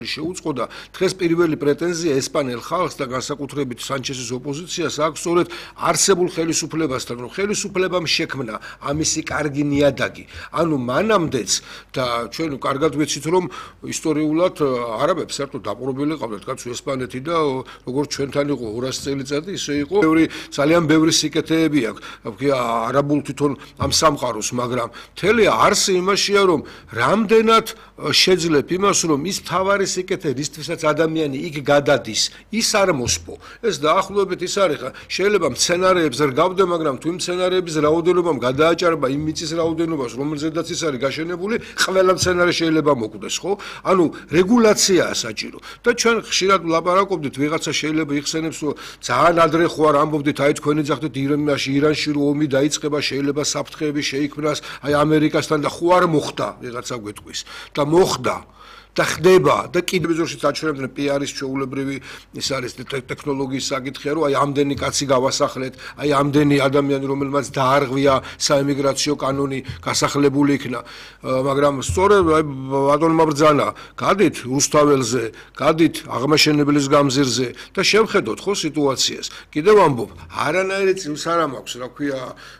შეუწყოდა დღეს პირველი პრეტენზია ესპანელ ხალხს და განსაკუთრებით სანჩესის ოპოზიციას აქვს სწორედ არსებულ ხელისუფლებასთან, რომ ხელისუფლებამ შექმნა ამისი კარგი ნიადაგი. ანუ მანამდეც და ჩვენ კარგად ვიცით, რომ ისტორიულად არაბებს საერთოდ დაპყრობილი ყავდათ კაც ესპანეთი და როგორც ჩვენთან იყო 200 წელიწადი, ისე იყო ძალიან ბევრი სიკეთეები აქვს არაბულ თვითონ ამ სამყაროს, მაგრამ მთელი არსი იმაშია, რომ რამდენად შეძლებ იმას, რომ ის თავარი სიკეთე, რისთვისაც ადამიანი იქ გადადის, ის არ მოსპო. ეს დაახლოებით ის არის, შეიძლება მცენარეებს რგავდე, მაგრამ თუ იმ მცენარეების რაოდენობამ გადააჭარბა იმ მიწის რაოდენობას, რომელზედაც ის არის გაშენებული, ყველა მცენარე შეიძლება მოკვდეს, ხო? ანუ რეგულაციაა საჭირო. და ჩვენ ხშირად ვლაპარაკობდით, ვიღაცა შეიძლება იხსენებს, რომ ძალიან ადრე ხო არ ამბობდით, აი თქვენი ძახდით ირანში რომ ომი დაიწყება, შეიძლება საფრთხეები შეიქმნას, აი ამერიკასთან და ხო არ მოხდა, ვიღაცა გვეტყვის და მოხდა. და ხდება და კიდევ ზოგადად აჩვენებდნენ PR-ის ჩვეულებრივი ის არის ტექნოლოგიის საკითხია, რომ აი ამდენი კაცი გავასახლეთ, აი ამდენი ადამიანი, რომელმაც დაარღვია საემიგრაციო კანონი, გასახლებული იქნა. მაგრამ სწორედ ბატონმა ბრძანა, გადით რუსთაველზე, გადით აღმაშენებლის გამზირზე და შევხედოთ ხო სიტუაციას. კიდევ ამბობ, არანაირი წილს არ მაქვს, რა ქვია,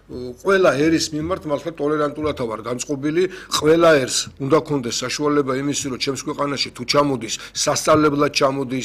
ყველა ერის მიმართ მართლა ტოლერანტულად ვარ განწყობილი, ყველა ერს უნდა ქონდეს საშუალება იმისი, რომ ჩემს ქვეყანაში თუ ჩამოდის, სასწავლებლად ჩამოდის,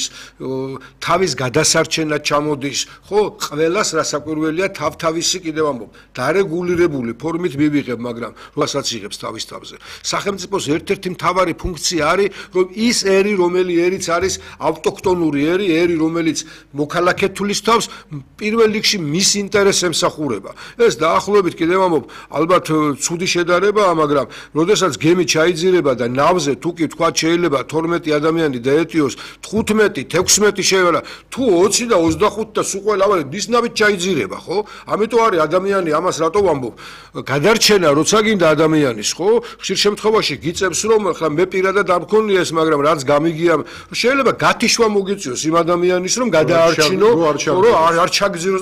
თავის გადასარჩენად ჩამოდის, ხო, ყველას რასაკვირველია თავთავისი კიდევ ამბობ, დარეგულირებული ფორმით მივიღებ, მაგრამ რასაც იღებს თავის თავზე. სახელმწიფოს ერთ-ერთი მთავარი ფუნქცია არის, რომ ის ერი, რომელიც არის ავტოქტონური ერი, რომელიც მოქალაქე თulis თავს, პირველ რიგში მის ინტერესს ემსახურება. ეს დაახლოებით კიდევ ამბობ, ალბათ ცუდი შედარებაა, მაგრამ როდესაც გემი ჩაიძირება და ნავზე თუ კი თქვა შეიძლება 12 ადამიანი დაეტიოს, 15, 16 შეევალა, თუ 20 და 25 და სულ ყველა ის ნავით ჩაიძირება, ხო? ამიტომ არის ადამიანი ამას რატო ვამბობ? გადარჩენა როცა გინდა ადამიანის, ხო? ხშირ შემთხვევაში გიწევს რომ ხა მე პირადად არ მქონია ეს, მაგრამ რაც გამიგია, შეიძლება გათიშვა მოგიწიოს იმ ადამიანის რომ გადაარჩინო, რომ არ ჩაგზიროს.